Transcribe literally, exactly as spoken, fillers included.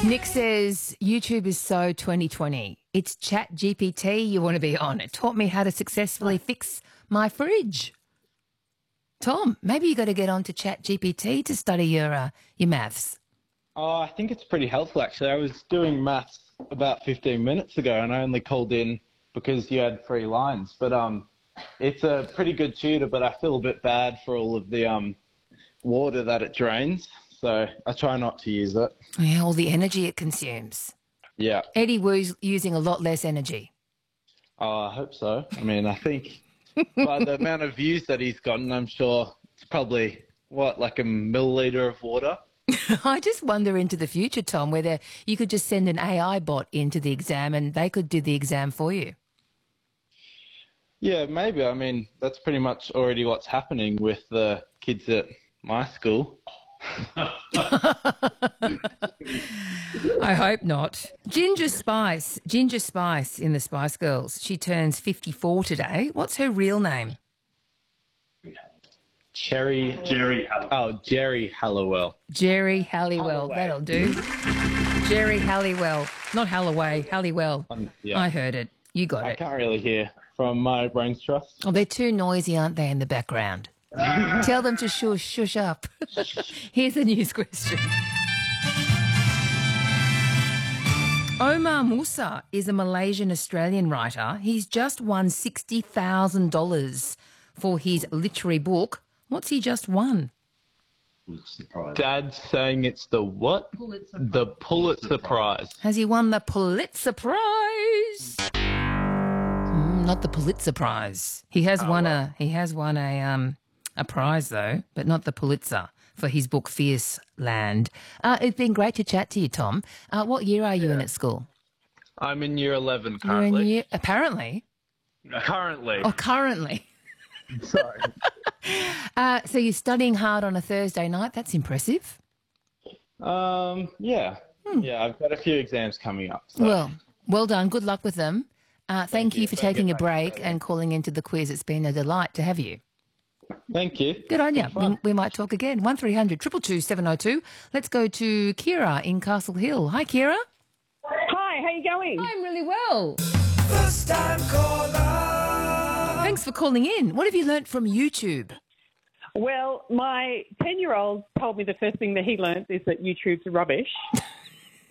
Nick says YouTube is so twenty twenty. It's Chat G P T you want to be on. It taught me how to successfully fix my fridge. Tom, maybe you got to get on to Chat G P T to study your uh, your maths. Oh, I think it's pretty helpful, actually. I was doing maths about fifteen minutes ago, and I only called in because you had three lines. But um, it's a pretty good tutor, but I feel a bit bad for all of the um water that it drains. So I try not to use it. Yeah, all the energy it consumes. Yeah. Eddie Wu's using a lot less energy. Oh, I hope so. I mean, I think by the amount of views that he's gotten, I'm sure it's probably, what, like a milliliter of water? I just wonder into the future, Tom, whether you could just send an A I bot into the exam and they could do the exam for you. Yeah, maybe. I mean, that's pretty much already what's happening with the kids at my school. I hope not. Ginger Spice, Ginger Spice in the Spice Girls. She turns fifty-four today. What's her real name? Cherry. Jerry Halliwell. Oh, Jerry Halliwell. Jerry Halliwell. Halliway. That'll do. Jerry Halliwell. Not Halliway, Halliwell. Um, yeah. I heard it. You got I it. can't really hear from my brain's trust. Oh, they're too noisy, aren't they, in the background? Tell them to shush, shush up. Here's the news question. Omar Musa is a Malaysian-Australian writer. He's just won sixty thousand dollars for his literary book. What's he just won? Dad's saying it's the what? Pulitzer The Pulitzer Prize. Has he won the Pulitzer Prize? Mm, not the Pulitzer Prize. He has Oh, won well. a he has won a um a prize though, but not the Pulitzer for his book Fierce Land. Uh, it's been great to chat to you, Tom. Uh, what year are you in at school? I'm in year eleven You're currently. in year apparently. Currently. Oh, currently. Sorry. Uh, so you're studying hard on a Thursday night. That's impressive. Um, yeah. Yeah, I've got a few exams coming up. So. Well, well done. Good luck with them. Uh, thank, Thank you you. for Better taking a get back to break and calling into the quiz. It's been a delight to have you. Thank you. Good on you. Been fun. We, we might talk again. one three hundred two two two seven oh two. Let's go to Kira in Castle Hill. Hi, Kira. Hi, how you going? I'm really well. First time caller. Thanks for calling in. What have you learnt from YouTube? Well, my ten-year-old told me the first thing that he learnt is that YouTube's rubbish.